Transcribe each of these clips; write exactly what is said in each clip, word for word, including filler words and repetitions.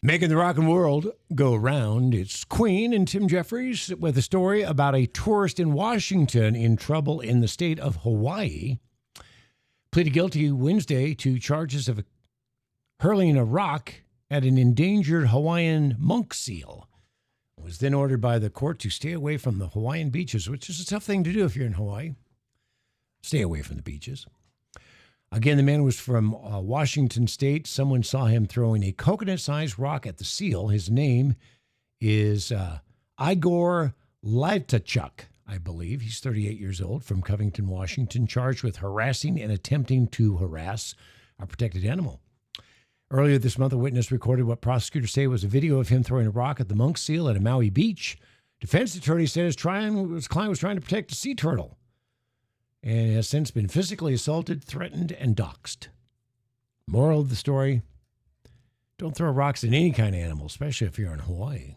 Making the rock and world go round, it's Queen and Tim Jeffries with a story about a tourist in Washington in trouble in the state of Hawaii. Pleaded guilty Wednesday to charges of hurling a rock at an endangered Hawaiian monk seal. Was then ordered by the court to stay away from the Hawaiian beaches, which is a tough thing to do if you're in Hawaii. Stay away from the beaches. Again, the man was from uh, Washington State. Someone saw him throwing a coconut-sized rock at the seal. His name is uh, Igor Livtachuk, I believe. He's thirty-eight years old, from Covington, Washington, charged with harassing and attempting to harass a protected animal. Earlier this month, a witness recorded what prosecutors say was a video of him throwing a rock at the monk seal at a Maui beach. Defense attorney said his, trying, his client was trying to protect a sea turtle and has since been physically assaulted, threatened, and doxxed. Moral of the story, don't throw rocks at any kind of animal, especially if you're in Hawaii.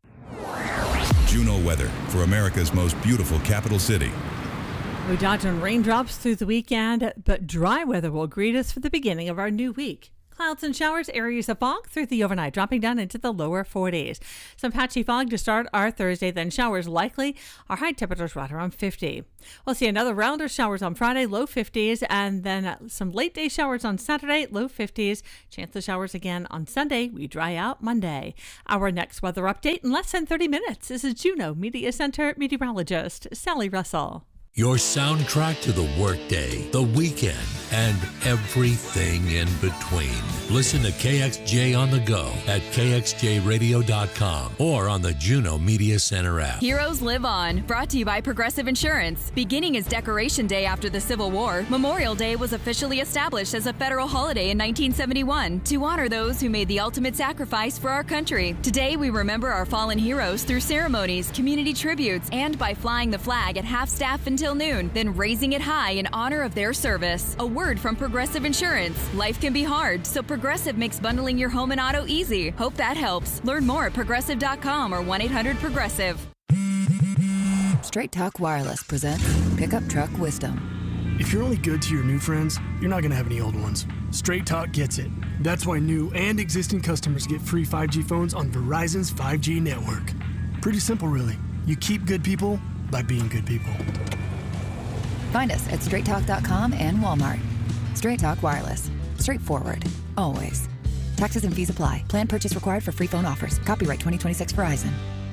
Juno weather for America's most beautiful capital city. We dodge on raindrops through the weekend, but dry weather will greet us for the beginning of our new week. Clouds and showers, areas of fog through the overnight, dropping down into the lower forties. Some patchy fog to start our Thursday, then showers likely. Our high temperatures right around fifty. We'll see another round of showers on Friday, low fifties, and then some late day showers on Saturday, low fifties. Chance of showers again on Sunday. We dry out Monday. Our next weather update in less than thirty minutes. This is Juneau Media Center meteorologist Sally Russell. Your soundtrack to the workday, the weekend, and everything in between. Listen to K X J on the go at K X J radio dot com or on the Juneau Media Center app. Heroes Live On, brought to you by Progressive Insurance. Beginning as Decoration Day after the Civil War, Memorial Day was officially established as a federal holiday in nineteen seventy-one to honor those who made the ultimate sacrifice for our country. Today, we remember our fallen heroes through ceremonies, community tributes, and by flying the flag at half-staff until noon, then raising it high in honor of their service. A word from Progressive Insurance. Life can be hard, so Progressive makes bundling your home and auto easy. Hope that helps. Learn more at progressive dot com or one eight hundred progressive. Straight Talk Wireless presents Pickup Truck Wisdom. If you're only good to your new friends, you're not going to have any old ones. Straight Talk gets it. That's why new and existing customers get free five G phones on Verizon's five G network. Pretty simple, really. You keep good people by being good people. Find us at straight talk dot com and Walmart. Straight Talk Wireless. Straightforward. Always. Taxes and fees apply. Plan purchase required for free phone offers. Copyright twenty twenty-six Verizon.